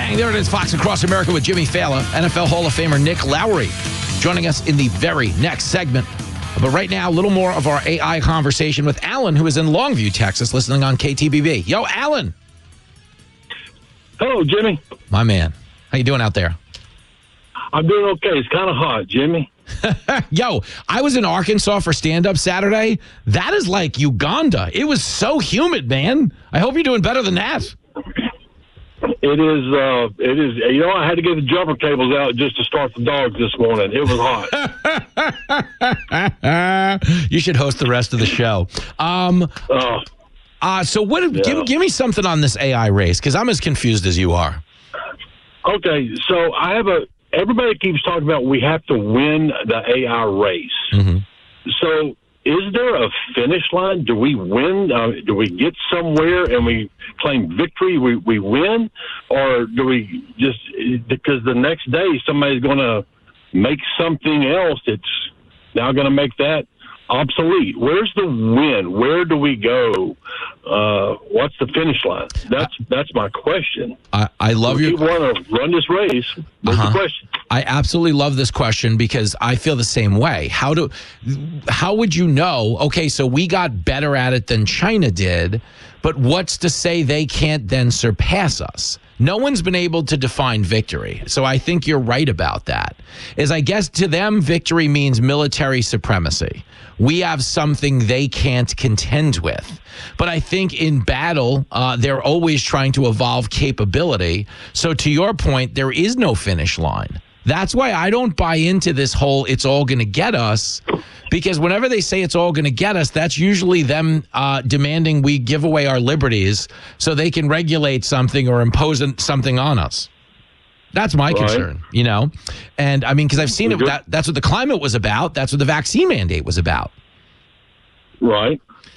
Bang, there it is, Fox Across America with Jimmy Fallon, NFL Hall of Famer Nick Lowry, joining us in the very next segment. But right now, a little more of our AI conversation with Alan, who is in Longview, Texas, listening on KTBB. Yo, Alan. Hello, Jimmy. My man. How you doing out there? I'm doing okay. It's kind of hot, Jimmy. Yo, I was in Arkansas for stand-up Saturday. That is like Uganda. It was so humid, man. I hope you're doing better than that. It is. You know, I had to get the jumper cables out just to start the dogs this morning. It was hot. You should host the rest of the show. So what? Yeah. Give me something on this AI race, because I'm as confused as you are. Okay, so everybody keeps talking about we have to win the AI race. Mm-hmm. So is there a finish line? Do we win? Do we get somewhere and we claim victory? We win? Or do we just, because the next day somebody's going to make something else that's now going to make that obsolete? Where's the win? Where do we go? What's the finish line? That's my question. I love you. If you want to run this race, what's the question? I absolutely love this question because I feel the same way. How would you know, okay, so we got better at it than China did, but what's to say they can't then surpass us? No one's been able to define victory. So I think you're right about that. I guess to them, victory means military supremacy. We have something they can't contend with. But I think in battle, they're always trying to evolve capability. So to your point, there is no finish line. That's why I don't buy into this whole it's all going to get us, because whenever they say it's all going to get us, that's usually them demanding we give away our liberties so they can regulate something or impose something on us. That's my concern, you know? And I mean, because I've seen it, that's what the climate was about. That's what the vaccine mandate was about. Right.